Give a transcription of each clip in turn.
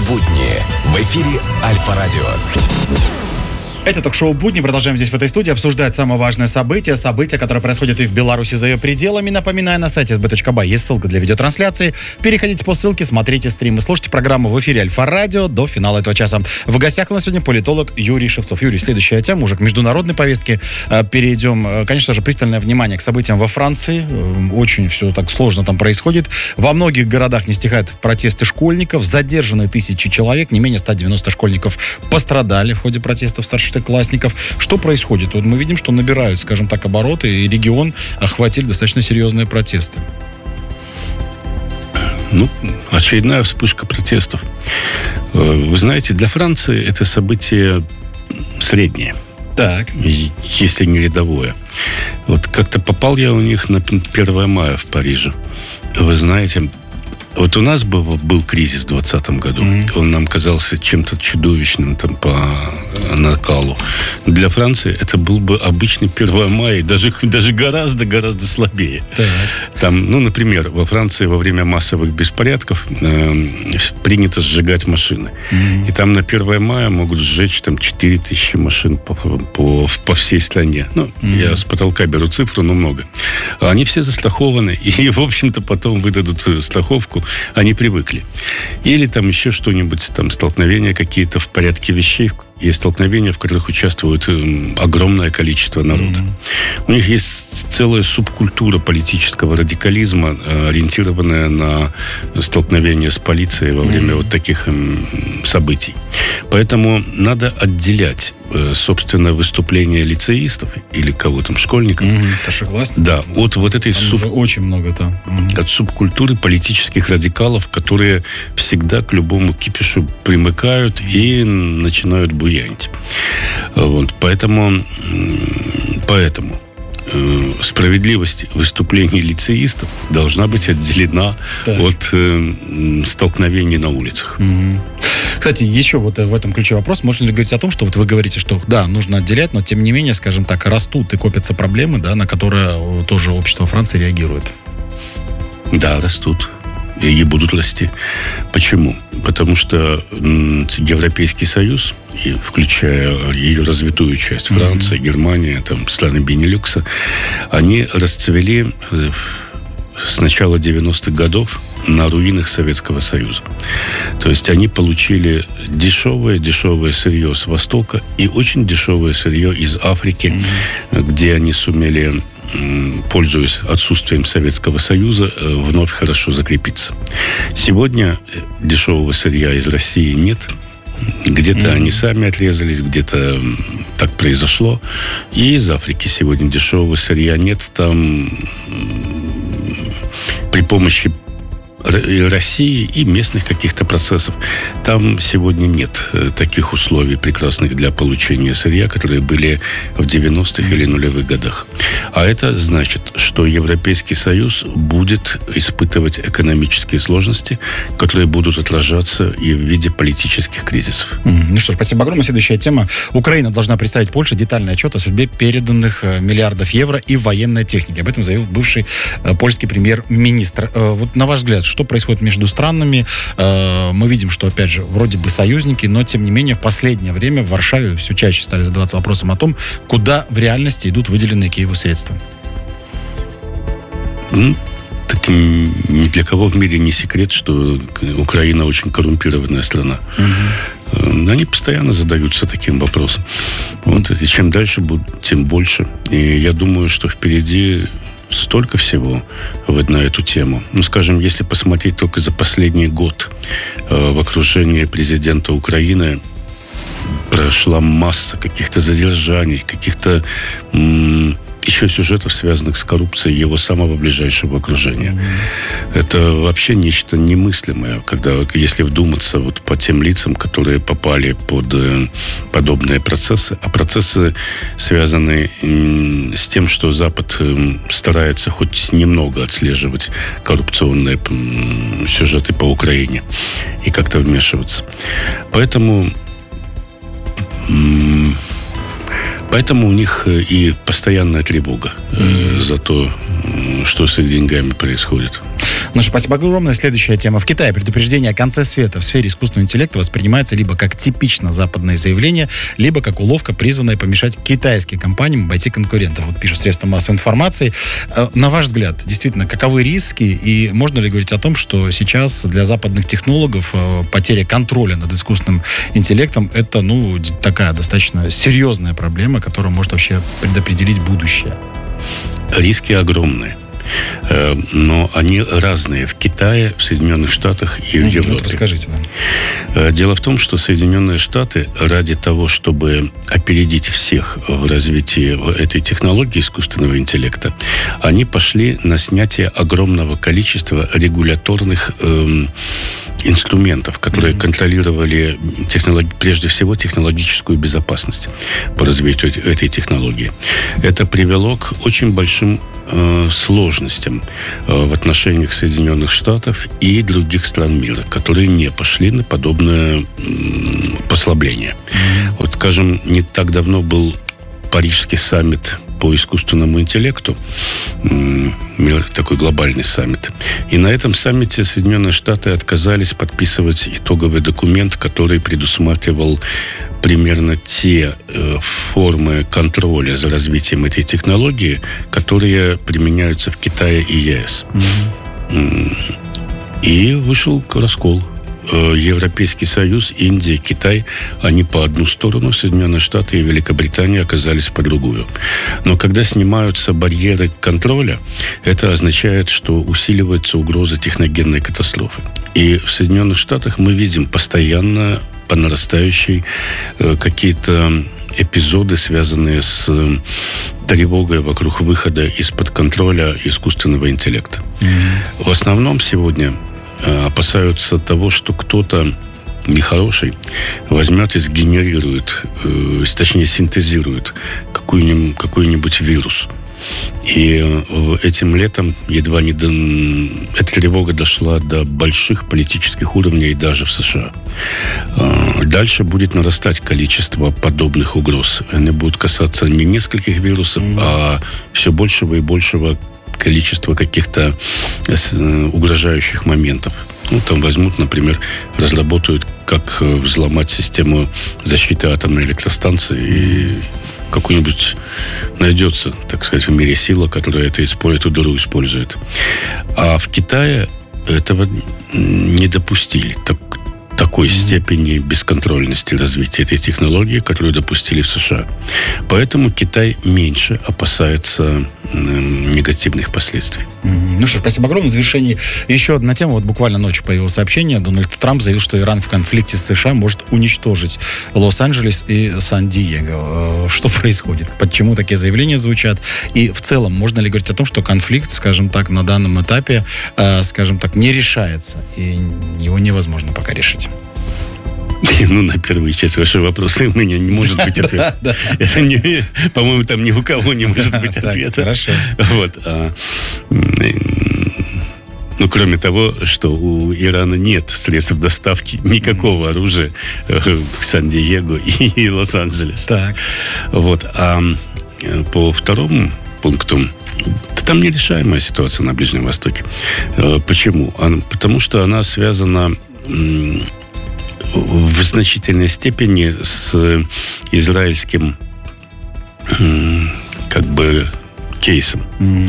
будни в эфире Альфа-радио. Это ток-шоу «Будни». Продолжаем здесь, в этой студии, обсуждать самое важное событие, которое происходит и в Беларуси за ее пределами. Напоминаю, на сайте sb.by есть ссылка для видеотрансляции. Переходите по ссылке, смотрите стримы, слушайте программу в эфире Альфа-радио до финала этого часа. В гостях у нас сегодня политолог Юрий Шевцов. Юрий, следующая тема, уже к международной повестке перейдем. Конечно же, пристальное внимание к событиям во Франции. Очень все так сложно там происходит. Во многих городах не стихают протесты школьников. Задержаны тысячи человек. Не менее 190 школьников пострадали в ходе протестов старшеклассников. Что происходит? Вот мы видим, что набирают, скажем так, обороты, и регион охватили достаточно серьезные протесты. Очередная вспышка протестов. Вы знаете, для Франции это событие среднее. Так. Если не рядовое. Вот как-то попал я у них на 1 мая в Париже. Вы знаете, вот у нас был кризис в 2020 году. Он нам казался чем-то чудовищным там, по накалу. Для Франции это был бы обычный 1 мая, даже гораздо слабее. Так. Там, например, во Франции во время массовых беспорядков принято сжигать машины. И там на 1 мая могут сжечь 4000 машин по всей стране. Я с потолка беру цифру, но много. Они все застрахованы, и, в общем-то, потом выдадут страховку. Они привыкли. Или там еще что-нибудь, там столкновения какие-то в порядке вещей. Есть столкновения, в которых участвует огромное количество народа. У них есть целая субкультура политического радикализма, ориентированная на столкновения с полицией во время вот таких событий. Поэтому надо отделять, собственно, выступления лицеистов или кого там, школьников. Старшеклассников. Да, от вот этой очень много там. От субкультуры политических радикалов, которые всегда к любому кипишу примыкают и начинают буянить. Вот, поэтому справедливость выступлений лицеистов должна быть отделена от столкновений на улицах. Кстати, еще вот в этом ключе вопрос. Можно ли говорить о том, что вот вы говорите, что да, нужно отделять, но тем не менее, скажем так, растут и копятся проблемы, да, на которые тоже общество Франции реагирует? Да, растут. И будут расти. Почему? Потому что Европейский Союз, включая ее развитую часть, Франция, Германия, там, страны Бенилюкса, они расцвели с начала 90-х годов на руинах Советского Союза. То есть они получили дешевое сырье с Востока и очень дешевое сырье из Африки, где они сумели, пользуясь отсутствием Советского Союза, вновь хорошо закрепиться. Сегодня дешевого сырья из России нет. Где-то они сами отрезались, где-то так произошло. И из Африки сегодня дешевого сырья нет. Там при помощи России и местных каких-то процессов. Там сегодня нет таких условий прекрасных для получения сырья, которые были в 90-х или нулевых годах. А это значит, что Европейский Союз будет испытывать экономические сложности, которые будут отражаться и в виде политических кризисов. Ну что ж, спасибо огромное. Следующая тема. Украина должна представить Польше детальный отчет о судьбе переданных миллиардов евро и военной техники. Об этом заявил бывший польский премьер-министр. Вот на ваш взгляд, что происходит между странами? Мы видим, что, опять же, вроде бы союзники, но, тем не менее, в последнее время в Варшаве все чаще стали задаваться вопросом о том, куда в реальности идут выделенные Киеву средства. Так ни для кого в мире не секрет, что Украина очень коррумпированная страна. Они постоянно задаются таким вопросом. Вот, и чем дальше, тем больше. И я думаю, что впереди столько всего на эту тему. Скажем, если посмотреть только за последний год, в окружении президента Украины прошла масса каких-то задержаний, каких-то еще сюжетов, связанных с коррупцией его самого ближайшего окружения. Это вообще нечто немыслимое, если вдуматься вот по тем лицам, которые попали под подобные процессы. А процессы связаны с тем, что Запад старается хоть немного отслеживать коррупционные сюжеты по Украине и как-то вмешиваться. Поэтому у них и постоянная тревога за то, что с их деньгами происходит. Спасибо огромное. Следующая тема. В Китае предупреждение о конце света в сфере искусственного интеллекта воспринимается либо как типично западное заявление, либо как уловка, призванная помешать китайским компаниям обойти конкурентов. Вот пишут средства массовой информации. На ваш взгляд, действительно, каковы риски и можно ли говорить о том, что сейчас для западных технологов потеря контроля над искусственным интеллектом это, такая достаточно серьезная проблема, которая может вообще предопределить будущее? Риски огромные. Но они разные в Китае, в Соединенных Штатах и в Европе. Расскажите нам. Дело в том, что Соединенные Штаты ради того, чтобы опередить всех в развитии этой технологии искусственного интеллекта, они пошли на снятие огромного количества регуляторных инструментов, которые контролировали прежде всего технологическую безопасность по развитию этой технологии. Это привело к очень большим сложностям в отношениях Соединенных Штатов и других стран мира, которые не пошли на подобное послабление. Вот, скажем, не так давно был Парижский саммит по искусственному интеллекту, такой глобальный саммит. И на этом саммите Соединенные Штаты отказались подписывать итоговый документ, который предусматривал примерно те формы контроля за развитием этой технологии, которые применяются в Китае и ЕС. И вышел раскол. Европейский Союз, Индия, Китай, они по одну сторону, Соединенные Штаты и Великобритания оказались по другую. Но когда снимаются барьеры контроля, это означает, что усиливается угроза техногенной катастрофы. И в Соединенных Штатах мы видим постоянно по нарастающей какие-то эпизоды, связанные с тревогой вокруг выхода из-под контроля искусственного интеллекта. В основном сегодня опасаются того, что кто-то нехороший возьмет и сгенерирует, точнее синтезирует какой-нибудь вирус. И этим летом едва не эта тревога дошла до больших политических уровней даже в США. Дальше будет нарастать количество подобных угроз. Они будут касаться не нескольких вирусов, а все большего и большего количество каких-то угрожающих моментов. Там возьмут, например, разработают, как взломать систему защиты атомной электростанции, и какой-нибудь найдется, так сказать, в мире сила, которая эту дыру использует. А в Китае этого не допустили. Такой степени бесконтрольности развития этой технологии, которую допустили в США. Поэтому Китай меньше опасается негативных последствий. Спасибо огромное. В завершении еще одна тема. Вот буквально ночью появилось сообщение. Дональд Трамп заявил, что Иран в конфликте с США может уничтожить Лос-Анджелес и Сан-Диего. Что происходит? Почему такие заявления звучат? И в целом, можно ли говорить о том, что конфликт, скажем так, на данном этапе, не решается, и его невозможно пока решить? На первую часть вашего вопроса у меня не может быть ответа. Это, по-моему, там ни у кого не может быть ответа. Хорошо. Кроме того, что у Ирана нет средств доставки никакого оружия в Сан-Диего и Лос-Анджелес. Так. А по второму пункту, там нерешаемая ситуация на Ближнем Востоке. Почему? Потому что она связана в значительной степени с израильским кейсом.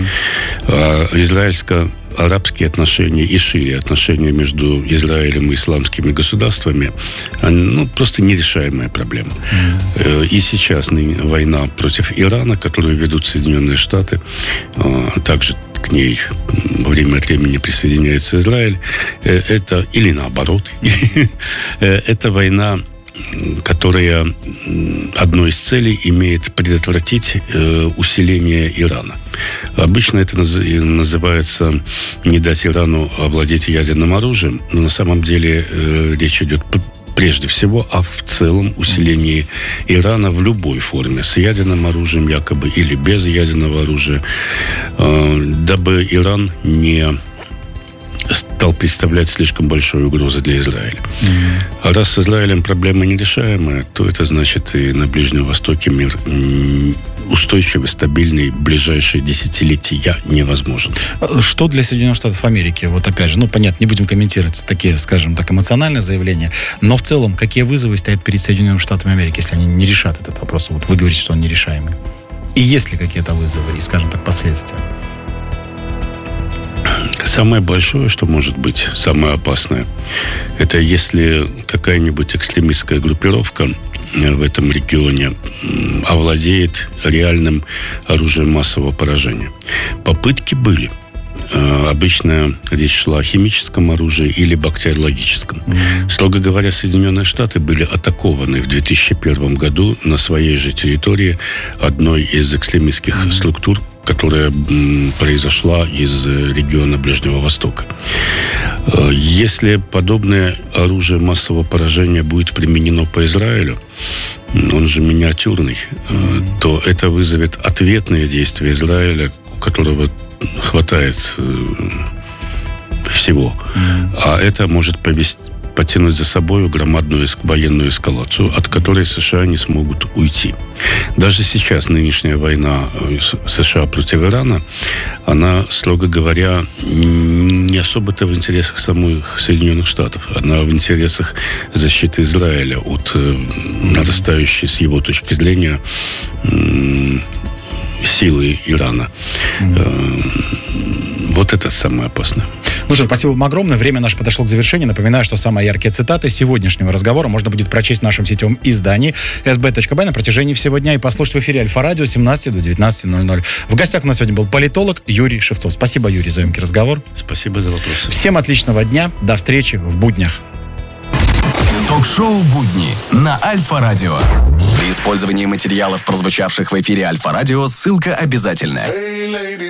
Израильско-арабские отношения и шире отношения между Израилем и исламскими государствами просто нерешаемая проблема. И сейчас война против Ирана, которую ведут Соединенные Штаты, также к ней время от времени присоединяется Израиль. Это, или наоборот, это война, которая одной из целей имеет предотвратить усиление Ирана. Обычно это называется не дать Ирану овладеть ядерным оружием, но на самом деле речь идет прежде всего о в целом усилении Ирана в любой форме, с ядерным оружием якобы или без ядерного оружия, дабы Иран не стал представлять слишком большую угрозу для Израиля. А раз с Израилем проблема нерешаемая, то это значит и на Ближнем Востоке мир устойчивый, стабильный в ближайшие десятилетия невозможен. Что для Соединенных Штатов Америки? Вот опять же, понятно, не будем комментировать такие, скажем так, эмоциональные заявления, но в целом, какие вызовы стоят перед Соединенными Штатами Америки, если они не решат этот вопрос? Вот вы говорите, что он нерешаемый. И есть ли какие-то вызовы и, скажем так, последствия? Самое большое, что может быть, самое опасное, это если какая-нибудь экстремистская группировка в этом регионе овладеет реальным оружием массового поражения. Попытки были. Обычно речь шла о химическом оружии или бактериологическом. Строго говоря, Соединенные Штаты были атакованы в 2001 году на своей же территории одной из экстремистских структур, которая произошла из региона Ближнего Востока. Если подобное оружие массового поражения будет применено по Израилю, он же миниатюрный, то это вызовет ответные действия Израиля, у которого хватает всего. А это может потянуть за собой громадную военную эскалацию, от которой США не смогут уйти. Даже сейчас нынешняя война США против Ирана, она, строго говоря, не особо-то в интересах самих Соединенных Штатов. Она в интересах защиты Израиля от нарастающей, с его точки зрения, силы Ирана. Вот это самое опасное. Ну что, спасибо вам огромное. Время наше подошло к завершению. Напоминаю, что самые яркие цитаты сегодняшнего разговора можно будет прочесть в нашем сетевом издании sb.by на протяжении всего дня и послушать в эфире Альфа-радио с 17 до 19:00. В гостях у нас сегодня был политолог Юрий Шевцов. Спасибо, Юрий, за емкий разговор. Спасибо за вопросы. Всем отличного дня. До встречи в буднях. Ток-шоу «Будни» на Альфа-радио. При использовании материалов, прозвучавших в эфире Альфа-радио, ссылка обязательна.